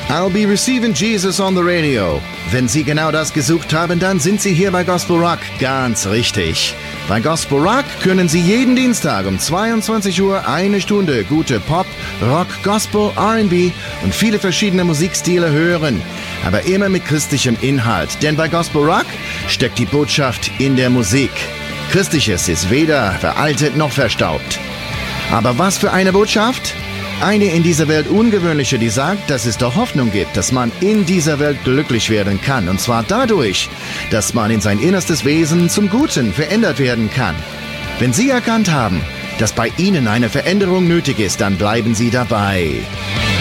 I'll be receiving Jesus on the radio. Wenn Sie genau das gesucht haben, dann sind Sie hier bei Gospel Rock ganz richtig. Bei Gospel Rock können Sie jeden Dienstag um 22 Uhr eine Stunde gute Pop, Rock, Gospel, R&B und viele verschiedene Musikstile hören. Aber immer mit christlichem Inhalt, denn bei Gospel Rock steckt die Botschaft in der Musik. Christliches ist weder veraltet noch verstaubt. Aber was für eine Botschaft? Eine in dieser Welt ungewöhnliche, die sagt, dass es doch Hoffnung gibt, dass man in dieser Welt glücklich werden kann. Und zwar dadurch, dass man in sein innerstes Wesen zum Guten verändert werden kann. Wenn Sie erkannt haben, dass bei Ihnen eine Veränderung nötig ist, dann bleiben Sie dabei.